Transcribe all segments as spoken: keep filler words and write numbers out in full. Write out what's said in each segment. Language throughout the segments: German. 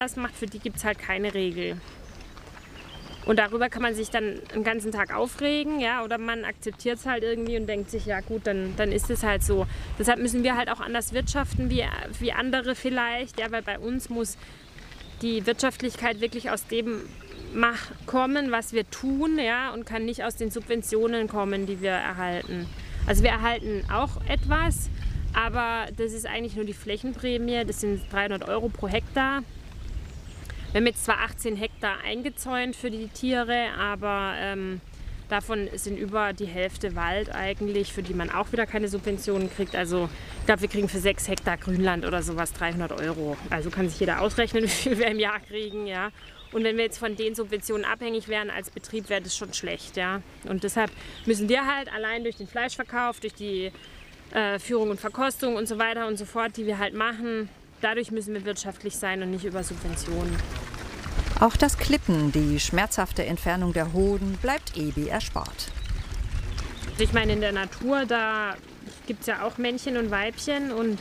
das macht, für die gibt es halt keine Regel. Und darüber kann man sich dann den ganzen Tag aufregen, ja, oder man akzeptiert es halt irgendwie und denkt sich, ja gut, dann, dann ist es halt so. Deshalb müssen wir halt auch anders wirtschaften wie, wie andere vielleicht, ja, weil bei uns muss die Wirtschaftlichkeit wirklich aus dem mach, kommen, was wir tun, ja, und kann nicht aus den Subventionen kommen, die wir erhalten. Also wir erhalten auch etwas, aber das ist eigentlich nur die Flächenprämie, das sind dreihundert Euro pro Hektar. Wir haben jetzt zwar achtzehn Hektar eingezäunt für die Tiere, aber ähm, davon sind über die Hälfte Wald eigentlich, für die man auch wieder keine Subventionen kriegt. Also ich glaube, wir kriegen für sechs Hektar Grünland oder sowas dreihundert Euro. Also kann sich jeder ausrechnen, wie viel wir im Jahr kriegen, ja. Und wenn wir jetzt von den Subventionen abhängig wären als Betrieb, wäre das schon schlecht, ja. Und deshalb müssen wir halt allein durch den Fleischverkauf, durch die äh, Führung und Verkostung und so weiter und so fort, die wir halt machen, dadurch müssen wir wirtschaftlich sein und nicht über Subventionen. Auch das Klippen, die schmerzhafte Entfernung der Hoden, bleibt Ebi erspart. Ich meine, in der Natur, da gibt es ja auch Männchen und Weibchen und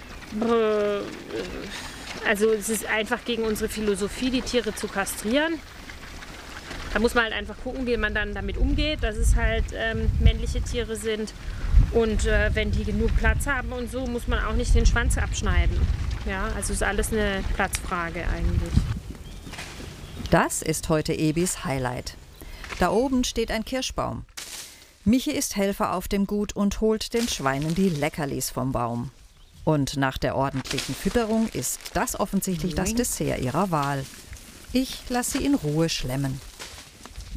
also es ist einfach gegen unsere Philosophie, die Tiere zu kastrieren. Da muss man halt einfach gucken, wie man dann damit umgeht, dass es halt ähm, männliche Tiere sind. Und äh, wenn die genug Platz haben und so, muss man auch nicht den Schwanz abschneiden. Ja, also ist alles eine Platzfrage eigentlich. Das ist heute Ebis Highlight. Da oben steht ein Kirschbaum. Michi ist Helfer auf dem Gut und holt den Schweinen die Leckerlis vom Baum. Und nach der ordentlichen Fütterung ist das offensichtlich das Dessert ihrer Wahl. Ich lasse sie in Ruhe schlemmen.